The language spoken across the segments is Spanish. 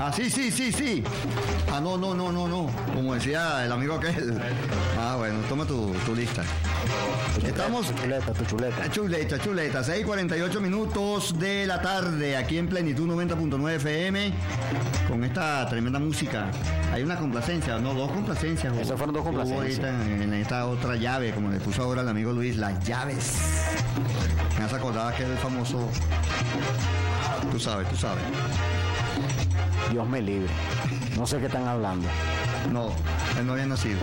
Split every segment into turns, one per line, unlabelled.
Ah, sí. Ah, no. Como decía el amigo aquel. Ah, bueno, toma tu lista. Estamos.
Tu chuleta.
Chuleta. 6:48 minutos de la tarde, aquí en Plenitud 90.9 FM, con esta tremenda música. Hay una complacencia, no, dos complacencias.
Esas fueron dos complacencias.
En esta otra llave, como le puso ahora el amigo Luis, las llaves. Me has acordado que es el famoso. Tú sabes.
Dios me libre. No sé qué están hablando.
No, él no había nacido.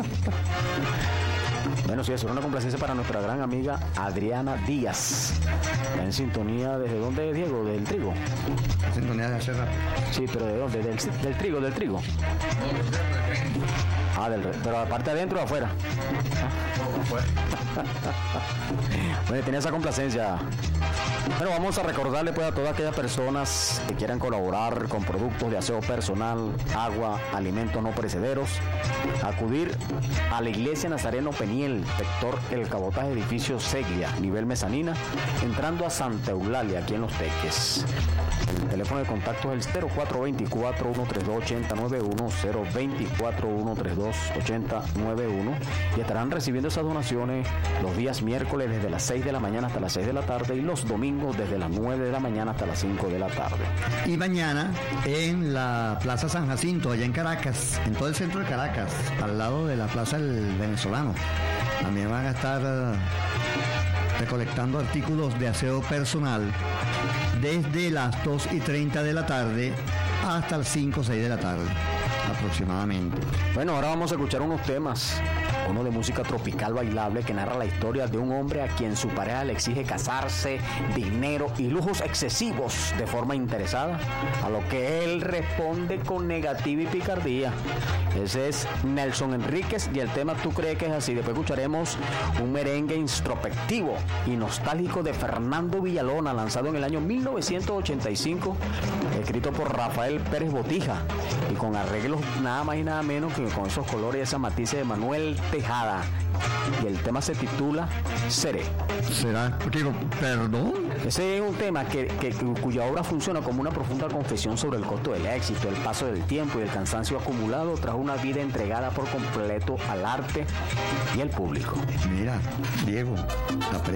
Bueno, sí, eso era una complacencia para nuestra gran amiga Adriana Díaz. Está en sintonía, ¿desde dónde, Diego? ¿Del Trigo?
En sintonía de hace rato.
Sí, pero ¿de dónde? Del Trigo. Ah, pero aparte adentro o afuera. Bueno, tenía esa complacencia. Bueno, vamos a recordarle pues a todas aquellas personas que quieran colaborar con productos de aseo personal, agua, alimentos no perecederos, acudir a la Iglesia Nazareno Peniel, sector El Cabotaje, edificio Seglia, nivel mezanina, entrando a Santa Eulalia, aquí en Los Teques. El teléfono de contacto es el 0424-132-8091, 024-132-8091, y estarán recibiendo esas donaciones los días miércoles desde las 6 de la mañana hasta las 6 de la tarde y los domingos desde las 9 de la mañana hasta las 5 de la tarde.
Y mañana en la Plaza San Jacinto, allá en Caracas, en todo el centro de Caracas, al lado de la Plaza del Venezolano, también van a estar recolectando artículos de aseo personal desde las 2:30 de la tarde hasta las 5 o 6 de la tarde aproximadamente.
Bueno, ahora vamos a escuchar unos temas. Uno de música tropical bailable que narra la historia de un hombre a quien su pareja le exige casarse, dinero y lujos excesivos de forma interesada, a lo que él responde con negativa y picardía. Ese es Nelson Enríquez y el tema Tú crees que es así. Después escucharemos un merengue introspectivo y nostálgico de Fernando Villalona, lanzado en el año 1985, escrito por Rafael Pérez Botija y con arreglos nada más y nada menos que con esos colores y esa matices de Manuel Tejada. Y el tema se titula Seré.
¿Será? Digo, perdón.
Ese es un tema cuya obra funciona como una profunda confesión sobre el costo del éxito, el paso del tiempo y el cansancio acumulado tras una vida entregada por completo al arte y al público.
Mira, Diego,